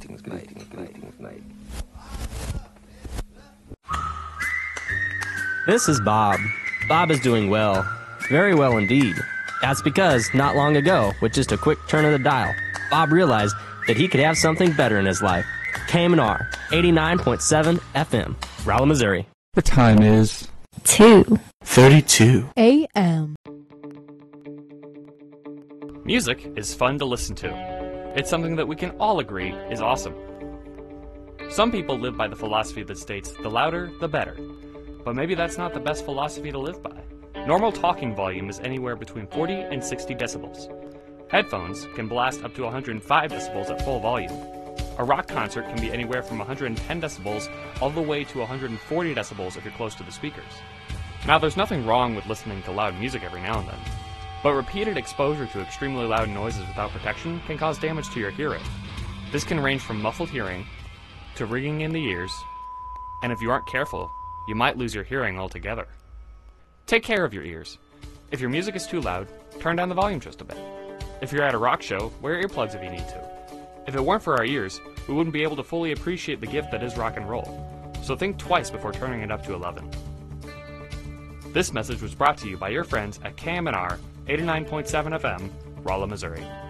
This is Bob. Bob is doing well. Very well indeed. That's because, not long ago, with just a quick turn of the dial, Bob realized that he could have something better in his life. KMNR, 89.7 FM, Rolla, Missouri. The time is 2:32 a.m. Music is fun to listen to. It's something that we can all agree is awesome. Some people live by the philosophy that states, the louder, the better. But maybe that's not the best philosophy to live by. Normal talking volume is anywhere between 40 and 60 decibels. Headphones can blast up to 105 decibels at full volume. A rock concert can be anywhere from 110 decibels all the way to 140 decibels if you're close to the speakers. Now, there's nothing wrong with listening to loud music every now and then, but repeated exposure to extremely loud noises without protection can cause damage to your hearing. This can range from muffled hearing to ringing in the ears, and if you aren't careful, you might lose your hearing altogether. Take care of your ears. If your music is too loud, turn down the volume just a bit. If you're at a rock show, wear earplugs if you need to. If it weren't for our ears, we wouldn't be able to fully appreciate the gift that is rock and roll. So think twice before turning it up to 11. This message was brought to you by your friends at KMNR 89.7 FM, Rolla, Missouri.